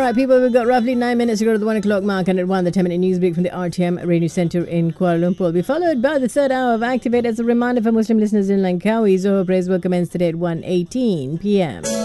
right, people, we've got roughly 9 minutes to go to the 1 o'clock mark, and at 1, the 10-minute news break from the RTM Radio Centre in Kuala Lumpur will be followed by the third hour of Activate. As a reminder for Muslim listeners in Langkawi, Zohar prayers will commence today at 1:18 p.m.